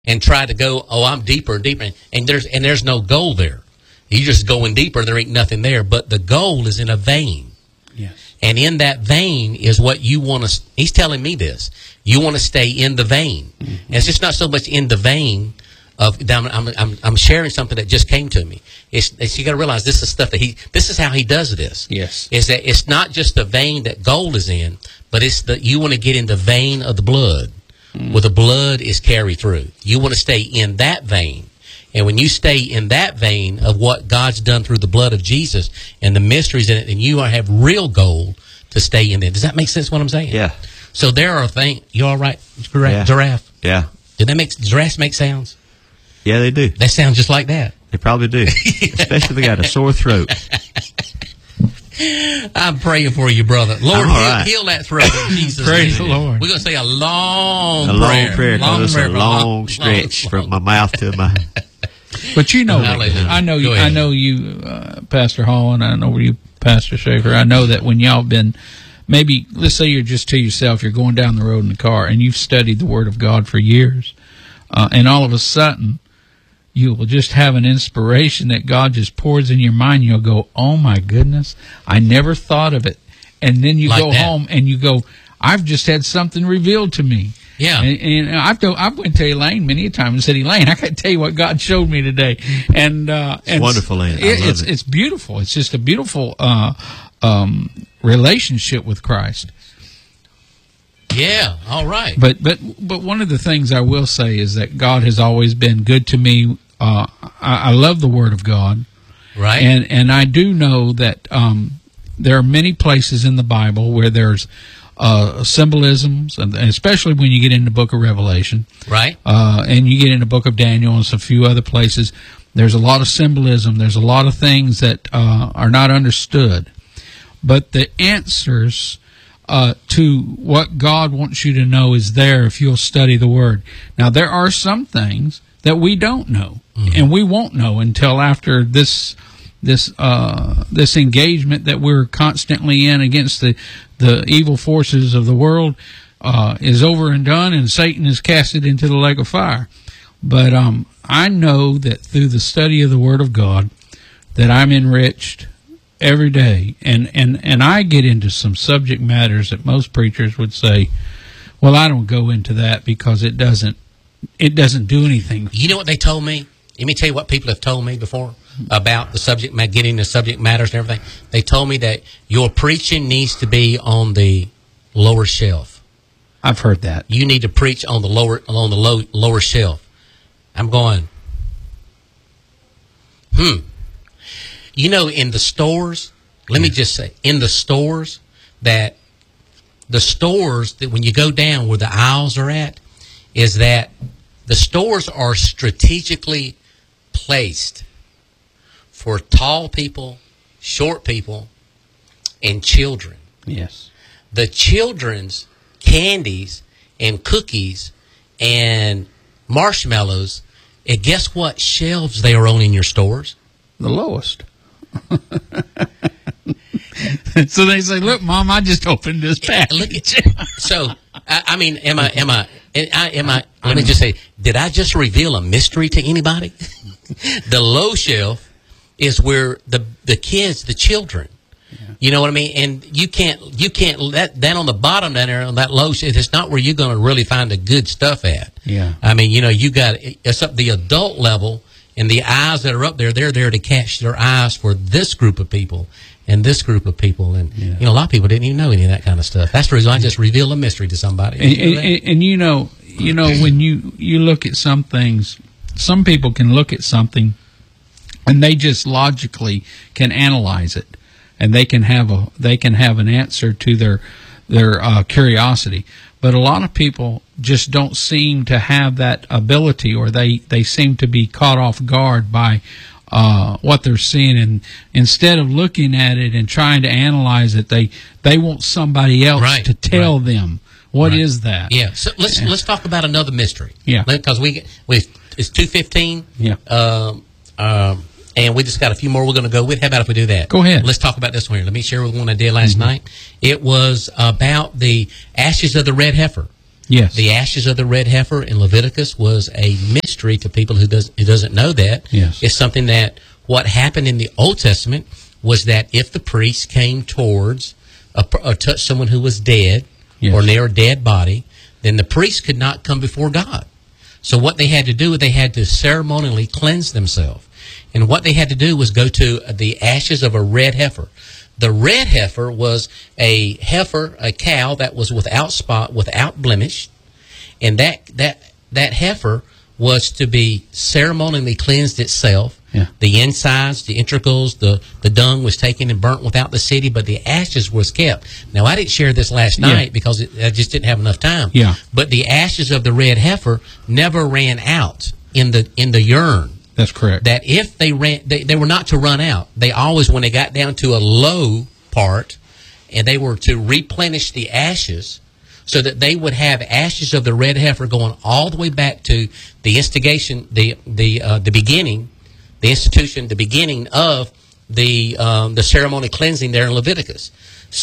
and try to go, oh, I'm deeper and deeper, and there's no gold there. You're just going deeper. There ain't nothing there, but the gold is in a vein. Yes. And in that vein is what you want to. He's telling me this. You want to stay in the vein. Mm-hmm. And it's just not so much in the vein of. I'm sharing something that just came to me. It's you got to realize this is stuff that this is how he does this. Yes. Is that it's not just the vein that gold is in, but it's you want to get in the vein of the blood, where the blood is carried through. You want to stay in that vein. And when you stay in that vein of what God's done through the blood of Jesus and the mysteries in it, then you have real gold to stay in there. Does that make sense what I'm saying? Yeah. So there are things. You all right, Yeah. Giraffe? Yeah. Did giraffes make sounds? Yeah, they do. They sound just like that. They probably do. Especially if they got a sore throat. I'm praying for you, brother. Lord, right. heal that throat in Jesus' Praise name. the Lord. We're going to say a long prayer. Because it's a long stretch from my mouth to my... But you know, Hallelujah. I know Go you, ahead. Pastor Hall, and I know you, Pastor Schaefer. I know that when y'all been, maybe, let's say you're just to yourself, you're going down the road in the car, and you've studied the Word of God for years, and all of a sudden, you will just have an inspiration that God just pours in your mind. You'll go, oh my goodness, I never thought of it. And then you Like go that. home and you go, I've just had something revealed to me. Yeah. And I've went to Elaine many a time and said, Elaine, I got to tell you what God showed me today. And It's wonderful, Elaine. I love it. It's beautiful. It's just a beautiful relationship with Christ. Yeah, all right. But one of the things I will say is that God has always been good to me. I love the Word of God. Right. And I do know that there are many places in the Bible where there's symbolisms, and especially when you get in the book of Revelation. Right. And you get in the book of Daniel and a few other places. There's a lot of symbolism. There's a lot of things that are not understood. But the answers to what God wants you to know is there if you'll study the Word. Now, there are some things that we don't know, and we won't know until after this engagement that we're constantly in against the evil forces of the world is over and done, and Satan is casted into the lake of fire. But I know that through the study of the Word of God that I'm enriched every day, and I get into some subject matters that most preachers would say, well, I don't go into that because it doesn't do anything. You know what they told me? Let me tell you what people have told me before about the subject, getting the subject matters and everything. They told me that your preaching needs to be on the lower shelf. I've heard that. You need to preach on the lower shelf. I'm going, You know, in the stores, let me just say, in the stores, that when you go down where the aisles are at, is that the stores are strategically placed for tall people, short people, and children. Yes. The children's candies and cookies and marshmallows, and guess what shelves they are on in your stores? The lowest. So they say, look, Mom, I just opened this package. Look at you. So, I mean, am I, let me just say, did I just reveal a mystery to anybody? The low shelf is where the kids, the children, you know what I mean? And you can't that on the bottom down there on that low shelf, it's not where you're going to really find the good stuff at. Yeah. I mean, you know, it's up the adult level, and the eyes that are up there, they're there to catch their eyes for this group of people and this group of people. And, you know, a lot of people didn't even know any of that kind of stuff. That's the reason I just revealed a mystery to somebody. And you know, when you look at some things, some people can look at something and they just logically can analyze it, and they can have an answer to their curiosity. But a lot of people just don't seem to have that ability, or they seem to be caught off guard by what they're seeing, and instead of looking at it and trying to analyze it, they want somebody else to tell them what is that. Yeah. So let's talk about another mystery. Yeah. Because it's 2:15. Yeah. And we just got a few more we're going to go with. How about if we do that? Go ahead. Let's talk about this one here. Let me share with one I did last night. It was about the ashes of the red heifer. Yes. The ashes of the red heifer in Leviticus was a mystery to people who doesn't know that. Yes. It's something that what happened in the Old Testament was that if the priest came towards or touched someone who was dead Yes. or near a dead body, then the priest could not come before God. So what they had to do, they had to ceremonially cleanse themselves. And what they had to do was go to the ashes of a red heifer. The red heifer was a cow that was without spot, without blemish. And that heifer was to be ceremonially cleansed itself. Yeah. The insides, the entrails, the dung was taken and burnt without the city, but the ashes was kept. Now, I didn't share this last night because I just didn't have enough time. Yeah. But the ashes of the red heifer never ran out in the urn. That's correct. That if they ran, they were not to run out. They always, when they got down to a low part, and they were to replenish the ashes, so that they would have ashes of the red heifer going all the way back to the instigation, the beginning, the institution, the beginning of the ceremony cleansing there in Leviticus.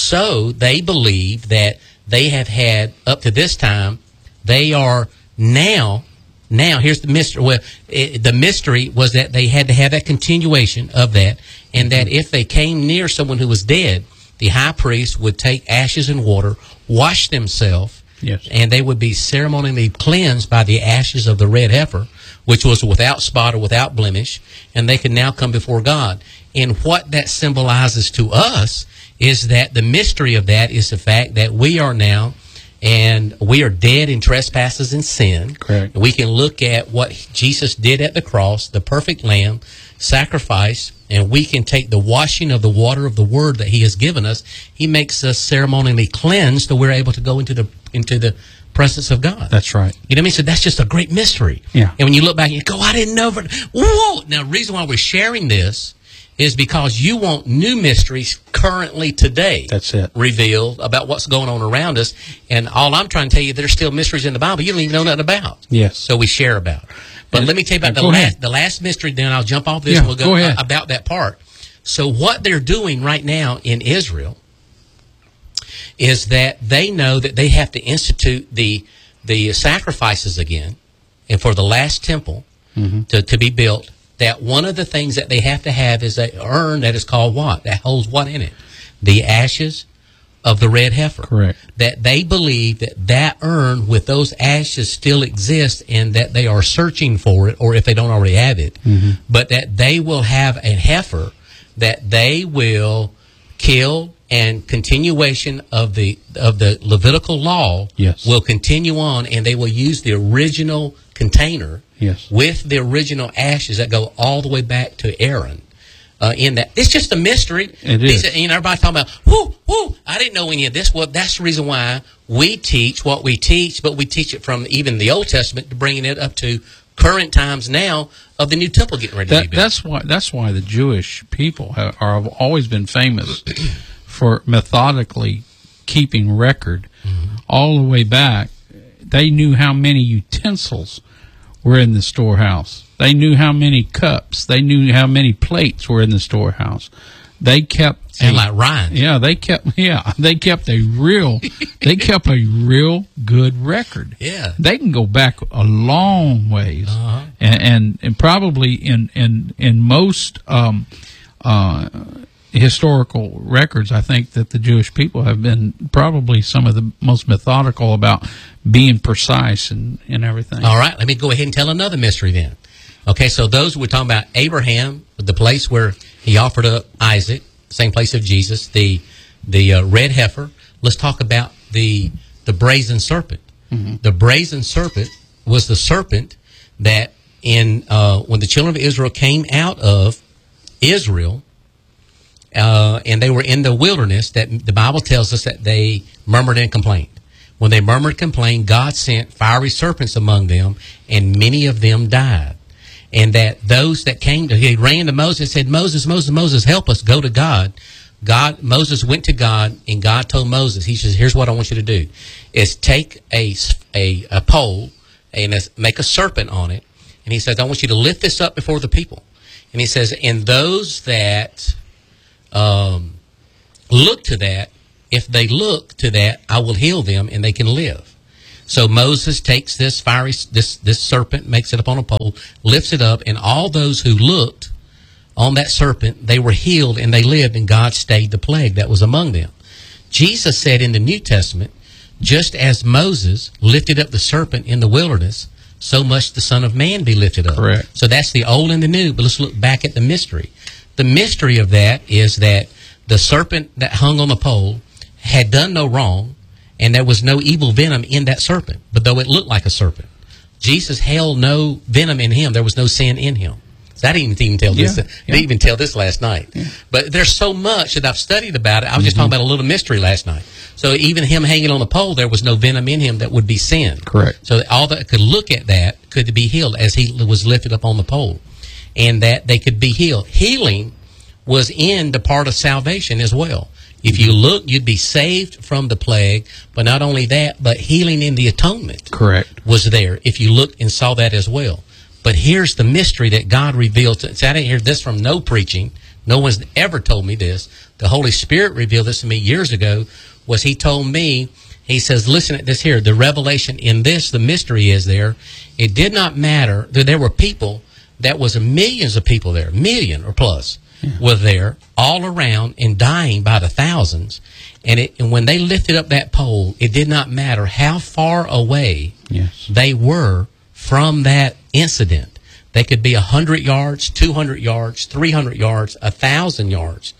So they believe that they have had up to this time. They are now. Now, here's the mystery. Well, the mystery was that they had to have that continuation of that, and that if they came near someone who was dead, the high priest would take ashes and water, wash themselves, Yes. and they would be ceremonially cleansed by the ashes of the red heifer, which was without spot or without blemish, and they could now come before God. And what that symbolizes to us is that the mystery of that is the fact that we are now, and we are dead in trespasses and sin. Correct. And we can look at what Jesus did at the cross, the perfect lamb, sacrifice, and we can take the washing of the water of the word that he has given us. He makes us ceremonially cleansed, so we're able to go into the presence of God. That's right. You know what I mean? So that's just a great mystery. Yeah. And when you look back, you go, I didn't know. Whoa! Now, the reason why we're sharing this is because you want new mysteries currently today. That's it. Revealed about what's going on around us. And all I'm trying to tell you, there's still mysteries in the Bible you don't even know nothing about. Yes. So we share about. But let me tell you about the last mystery, then I'll jump off this Yeah, and we'll go ahead. about that part. So what they're doing right now in Israel is that they know that they have to institute the sacrifices again, and for the last temple to be built, that one of the things that they have to have is an urn that is called what? That holds what in it? The ashes of the red heifer. Correct. That they believe that urn with those ashes still exists, and that they are searching for it, or if they don't already have it, but that they will have a heifer that they will kill, and continuation of the Levitical law Yes. will continue on, and they will use the original container Yes. with the original ashes that go all the way back to Aaron. In that, it's just a mystery. It is. Everybody talking about, whoo, I didn't know any of this. Well, that's the reason why we teach what we teach, but we teach it from even the Old Testament to bringing it up to current times now of the new temple getting ready to be built. That's why the Jewish people have always been famous for methodically keeping record all the way back. They knew how many utensils were in the storehouse. They knew how many cups. They knew how many plates were in the storehouse. They kept Sound like Ryan. they kept a real good record. Yeah. They can go back a long ways, and probably in most historical records, I think that the Jewish people have been probably some of the most methodical about being precise and everything. All right, let me go ahead and tell another mystery then. Okay, so those we're talking about Abraham, the place where he offered up Isaac, same place of Jesus, the red heifer. Let's talk about the brazen serpent. The brazen serpent was the serpent that when the children of Israel came out of Israel, and they were in the wilderness, that the Bible tells us that they murmured and complained. When they murmured and complained, God sent fiery serpents among them, and many of them died. And that those that came to, he ran to Moses and said, Moses, help us, go to God. Moses went to God, and God told Moses, he says, here's what I want you to do, is take a pole and make a serpent on it. And he says, I want you to lift this up before the people. And he says, and those that look to that, if they look to that, I will heal them and they can live. So Moses takes this fiery, this serpent, makes it up on a pole, lifts it up, and all those who looked on that serpent, they were healed and they lived, and God stayed the plague that was among them. Jesus said in the New Testament, just as Moses lifted up the serpent in the wilderness, so must the Son of Man be lifted up. Correct. So that's the old and the new, but let's look back at the mystery. The mystery of that is that the serpent that hung on the pole had done no wrong, and there was no evil venom in that serpent, but though it looked like a serpent. Jesus held no venom in him. There was no sin in him. So I didn't even tell this. Didn't even tell this last night. Yeah. But there's so much that I've studied about it. I was just talking about a little mystery last night. So even him hanging on the pole, there was no venom in him that would be sin. Correct. So all that could look at that could be healed as he was lifted up on the pole, and that they could be healed. Healing was in the part of salvation as well. If you look, you'd be saved from the plague, but not only that, but healing in the atonement. Correct. Was there if you looked and saw that as well. But here's the mystery that God revealed. See, I didn't hear this from no preaching. No one's ever told me this. The Holy Spirit revealed this to me years ago. Was He told me, He says, listen at this here. The revelation in this, the mystery is there. It did not matter that there were people, that was millions of people there, million or plus, were there all around and dying by the thousands. And when they lifted up that pole, it did not matter how far away they were from that incident. They could be 100 yards, 200 yards, 300 yards, 1,000 yards,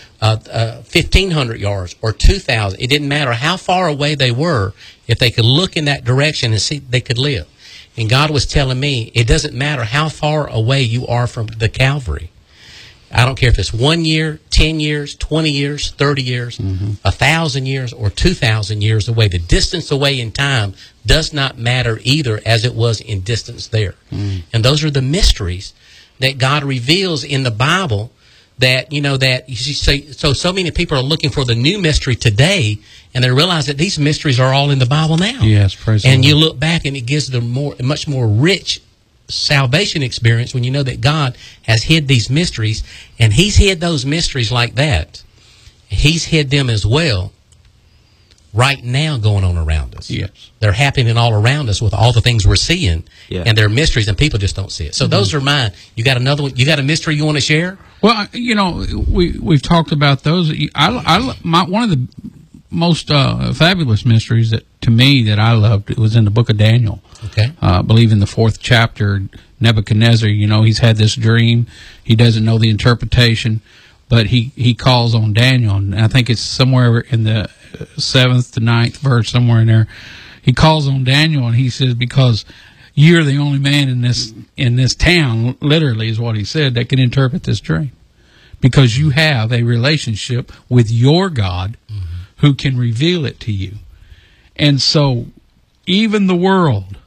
1,500 yards, or 2,000. It didn't matter how far away they were. If they could look in that direction and see, they could live. And God was telling me, it doesn't matter how far away you are from the Calvary. I don't care if it's 1 year, 10 years, 20 years, 30 years, 1,000 years, or 2,000 years away. The distance away in time does not matter either, as it was in distance there. And those are the mysteries that God reveals in the Bible that, you know, that you see, so many people are looking for the new mystery today, and they realize that these mysteries are all in the Bible now. Yes, praise the Lord. And you look back and it gives them much more rich salvation experience when you know that God has hid these mysteries, and He's hid those mysteries like that. He's hid them as well right now going on around us. Yes. They're happening all around us with all the things we're seeing, and they're mysteries, and people just don't see it. So those are mine. You got another one? You got a mystery you want to share? Well, you know, we've talked about those. One of the most fabulous mysteries that to me that I loved, it was in the book of Daniel. Okay. I believe in the 4th chapter, Nebuchadnezzar, you know, he's had this dream. He doesn't know the interpretation, but he calls on Daniel, and I think it's somewhere in the 7th to 9th verse, somewhere in there. He calls on Daniel, and he says, because you're the only man in this town, literally is what he said, that can interpret this dream. Because you have a relationship with your God who can reveal it to you. And so even the world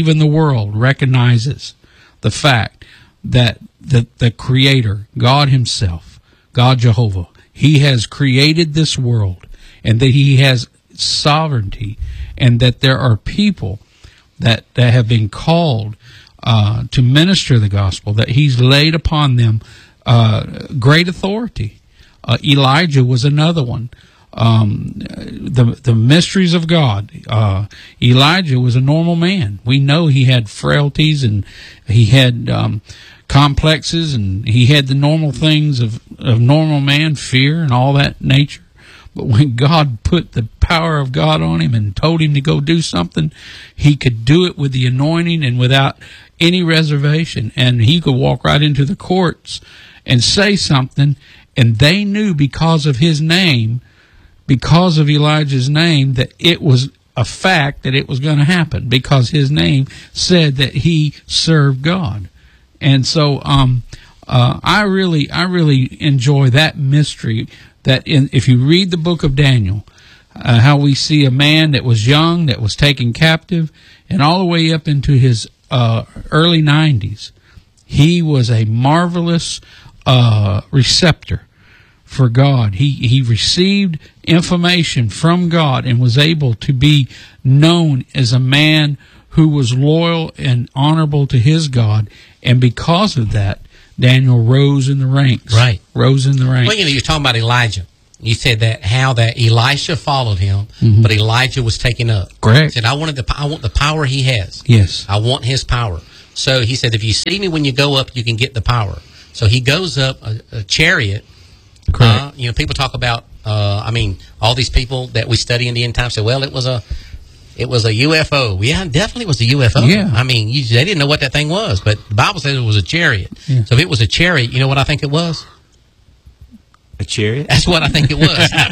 recognizes the fact that the Creator, God Himself, God Jehovah, He has created this world, and that He has sovereignty, and that there are people that have been called to minister the gospel, that He's laid upon them great authority. Elijah was another one. The mysteries of God. Elijah was a normal man. We know he had frailties, and he had complexes, and he had the normal things of normal man, fear and all that nature. But when God put the power of God on him and told him to go do something, he could do it with the anointing and without any reservation. And he could walk right into the courts and say something, and they knew because of his name, because of Elijah's name, that it was a fact that it was going to happen, because his name said that he served God. And so I really enjoy that mystery, that if you read the book of Daniel, how we see a man that was young, that was taken captive, and all the way up into his early 90s, he was a marvelous receptor for God. He received information from God and was able to be known as a man who was loyal and honorable to his God. And because of that, Daniel rose in the ranks. Right. Rose in the ranks. Well, you know, you're talking about Elijah. You said that how that Elisha followed him, but Elijah was taken up. Correct. He said, I want the power he has. Yes. I want his power. So he said, if you see me when you go up, you can get the power. So he goes up a chariot. Correct. People talk about, all these people that we study in the end times say, well, it was a UFO. Yeah, definitely was a UFO. Yeah. They didn't know what that thing was, but the Bible says it was a chariot. Yeah. So if it was a chariot, you know what I think it was? A chariot? That's what I think it was.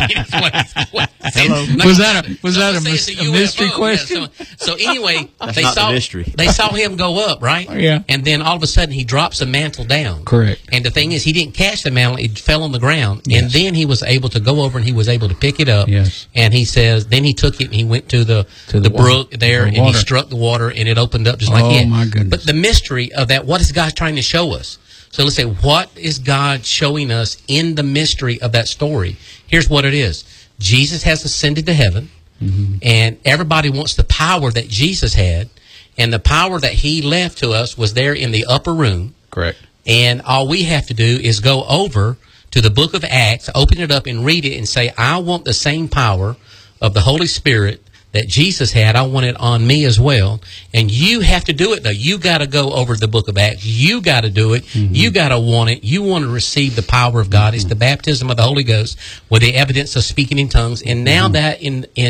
Hello. Was that a mystery question? Yeah, so anyway, That's not the mystery. They saw him go up, right? Yeah. And then all of a sudden he drops a mantle down. Correct. And the thing is, he didn't catch the mantle; it fell on the ground. Yes. And then he was able to go over and he was able to pick it up. Yes. And he says, then he took it and he went to the brook there, and he struck the water, and it opened up just like it. Oh my goodness! But the mystery of that, what is God trying to show us? So let's say, what is God showing us in the mystery of that story? Here's what it is. Jesus has ascended to heaven, and everybody wants the power that Jesus had, and the power that he left to us was there in the upper room. Correct. And all we have to do is go over to the book of Acts, open it up and read it and say, I want the same power of the Holy Spirit that Jesus had. I want it on me as well. And you have to do it, though. You got to go over to the book of Acts. You got to do it. You got to want it. You want to receive the power of God. It's the baptism of the Holy Ghost with the evidence of speaking in tongues. And now that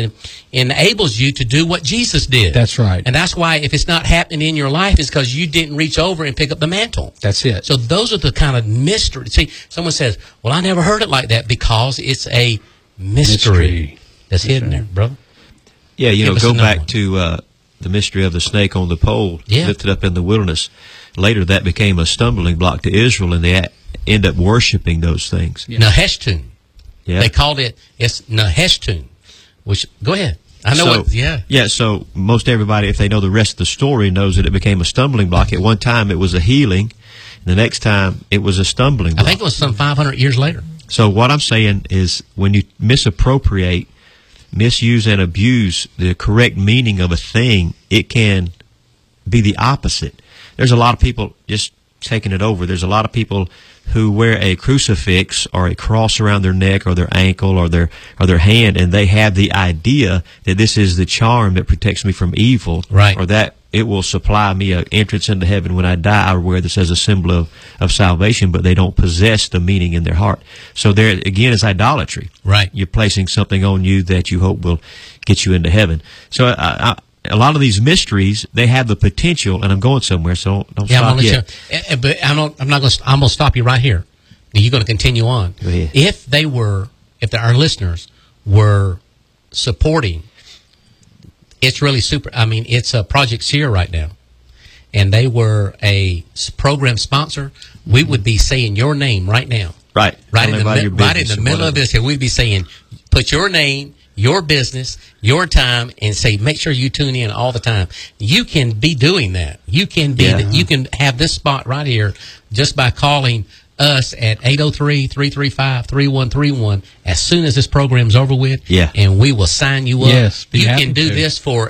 enables you to do what Jesus did. That's right. And that's why if it's not happening in your life, it's because you didn't reach over and pick up the mantle. That's it. So those are the kind of mystery. See, someone says, well, I never heard it like that, because it's a mystery that's hidden there, brother. Yeah, Give us go another back one. to the mystery of the snake on the pole, lifted up in the wilderness. Later, that became a stumbling block to Israel, and they end up worshiping those things. Neheshtun. Yeah. They called it's Neheshtun. Which, go ahead. I know Yeah, so most everybody, if they know the rest of the story, knows that it became a stumbling block. At one time, it was a healing. And the next time, it was a stumbling block. I think it was some 500 years later. So what I'm saying is, when you misappropriate, misuse and abuse the correct meaning of a thing, it can be the opposite. There's a lot of people just taking it over. There's a lot of people who wear a crucifix or a cross around their neck or their ankle or their hand, and they have the idea that this is the charm that protects me from evil, right? Or that it will supply me an entrance into heaven when I die. I wear this as a symbol of salvation, but they don't possess the meaning in their heart. So there again is idolatry. Right. You're placing something on you that you hope will get you into heaven. So a lot of these mysteries, they have the potential, and I'm going somewhere, so don't stop yet. But I'm going to stop you right here. You're going to continue on. Go ahead. If our listeners were supporting, it's really super. It's a Project Seer right now, and they were a program sponsor. We would be saying your name right now. Right. Right in the middle of this here, we'd be saying, put your name, your business, your time, and say, make sure you tune in all the time. You can be doing that. You can be. You can have this spot right here just by calling us at 803-335-3131 as soon as this program's over with. And we will sign you up. Yes, you can do this for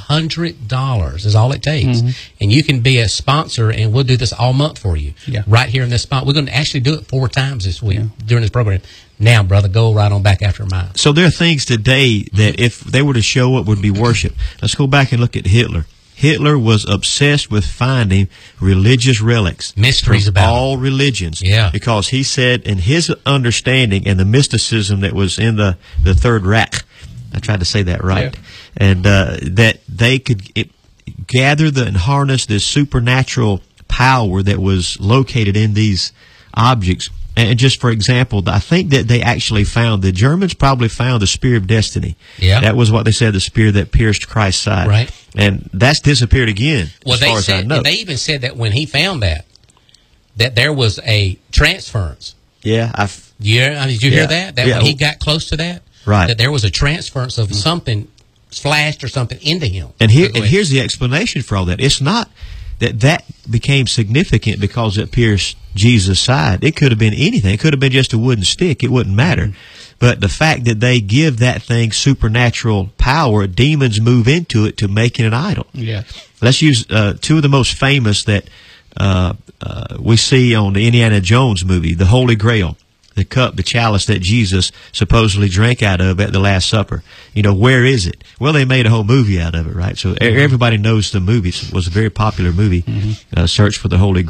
$100 is all it takes. And you can be a sponsor, and we'll do this all month for you. Right here in this spot. We're going to actually do it 4 times this week during this program. Now, brother, go right on back after mine. So there are things today that if they were to show up would be worship. Let's go back and look at Hitler. Hitler was obsessed with finding religious relics. Mysteries from about all religions. Yeah. Because he said in his understanding and the mysticism that was in the Third Reich, I tried to say that right, and that they could gather and harness this supernatural power that was located in these objects. And just for example, I think that they actually found, the Germans probably found the Spear of Destiny. Yeah. That was what they said, the spear that pierced Christ's side. Right. And that's disappeared again, as far as I know. They even said that when he found that there was a transference. Yeah. Did you hear that? That when he got close to that? Right. That there was a transference of something flashed or something into him. And here's the explanation for all that. It's not that became significant because it pierced Jesus' side. It could have been anything. It could have been just a wooden stick. It wouldn't matter. But the fact that they give that thing supernatural power, demons move into it to make it an idol. Yeah. Let's use 2 of the most famous that we see on the Indiana Jones movie, The Holy Grail. the cup, the chalice that Jesus supposedly drank out of at the Last Supper. You know, where is it? Well, they made a whole movie out of it, right? So everybody knows the movie. It was a very popular movie, Search for the Holy